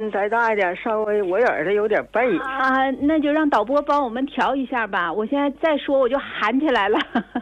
音再大一点，稍微我耳朵有点背。 啊，那就让导播帮我们调一下吧。我现在再说我就喊起来了。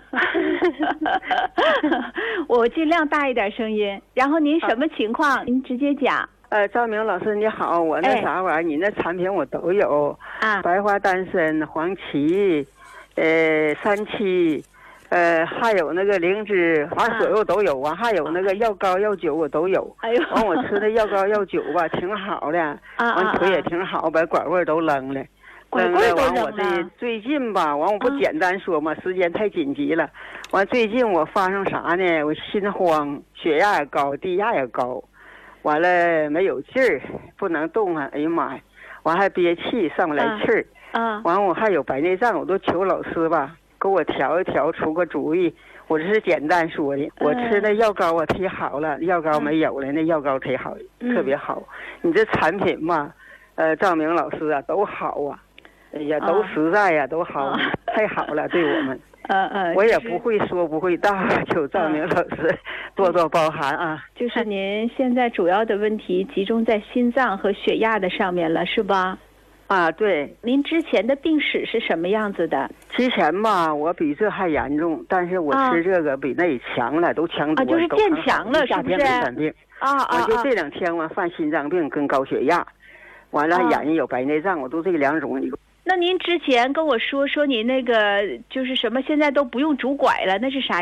我尽量大一点声音。然后您什么情况？您直接讲。 赵明老师你好，我那啥玩意儿，你那产品我都有啊， 白花丹参、黄芪，三七，还有那个灵芝，完所有都有，完还有那个药膏药酒我都有。 哎呦， 完我吃的药膏药酒吧挺好的，完腿也挺好，把管棍都扔了。 管棍都扔了。 完我这最近吧，完我不简单说嘛，时间太紧急了。完最近我发生啥呢？我心慌，血压也高，低压也高。完了没有劲儿，不能动啊！哎呀妈呀，完还憋气，上不来气儿。完我还有白内障，我都求老师吧，给我调一调，出个主意。我这是简单说的，我吃的药膏啊忒好了，药膏没有了，那药膏忒好，特别好。你这产品嘛，赵明老师啊都好啊，哎呀都实在呀，都好，太好了，对我们。我也不会说不会道，求赵明老师多多包涵啊。 就是您现在主要的问题集中在心脏和血压的上面了，是吧？ 啊，对。 您之前的病史是什么样子的？ 之前吧，我比这还严重，但是我吃这个比那强了，都强多了。 就是变强了，是不是？ 夏天没病。我就这2天我犯心脏病跟高血压，完了眼睛有白内障，我都这2种。 那您之前跟我说您那个就是什么，现在都不用拄拐了，那是啥